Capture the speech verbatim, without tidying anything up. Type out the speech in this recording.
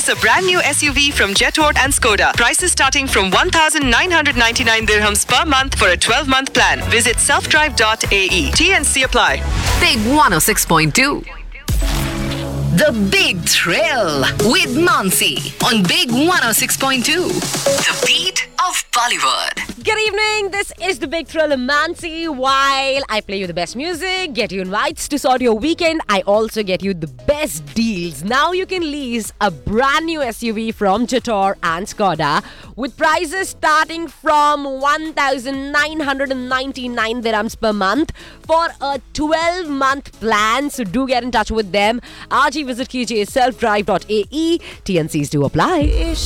Lease a brand new S U V from Jetor and Skoda. Prices starting from one thousand nine hundred ninety-nine dirhams per month for a twelve-month plan. Visit self drive dot a e. T and C apply. Big one oh six point two. The Big Thrill with Mansi on Big one oh six point two. The beat of Bollywood. Good evening. This is the Big Thrill of Mansi. While I play you the best music, get you invites to sort your weekend, I also get you the best deals. Now you can lease a brand new S U V from Jetor and Skoda with prices starting from one thousand nine hundred ninety-nine dirhams per month for a twelve-month plan. So do get in touch with them. Aaj hi visit kijiye self drive dot a e. T and Cs do apply.